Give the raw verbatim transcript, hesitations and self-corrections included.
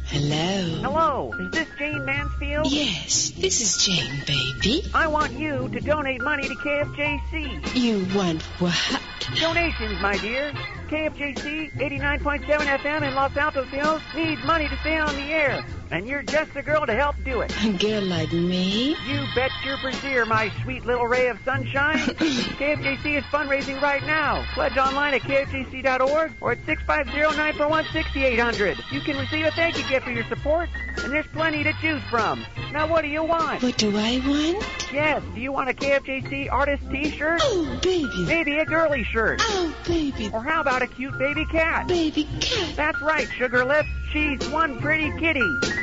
Hello. Hello, is this Jane Mansfield? Yes, this is Jane, baby. I want you to donate money to K F J C. You want what? Donations, my dear. K F J C eighty-nine point seven F M in Los Altos Hills needs money to stay on the air. And you're just the girl to help do it. A girl like me? You bet your brassiere, my sweet little ray of sunshine. K F J C is fundraising right now. Pledge online at K F J C dot org or at six five zero, nine four one, six eight zero zero. You can receive a thank you gift for your support, and there's plenty to choose from. Now, what do you want? What do I want? Yes, do you want a K F J C artist t-shirt? Oh, baby. Maybe a girly shirt. Oh, baby. Or how about a cute baby cat? Baby cat. That's right, Sugar Lips. She's one pretty kitty.